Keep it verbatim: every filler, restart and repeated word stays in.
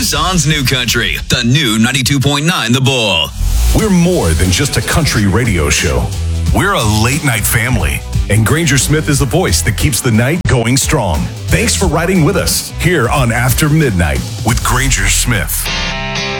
Tucson's New Country, the new ninety-two point nine The Bull. We're more than just a country radio show. We're a late-night family, and Granger Smith is the voice that keeps the night going strong. Thanks for riding with us here on After Midnight with Granger Smith.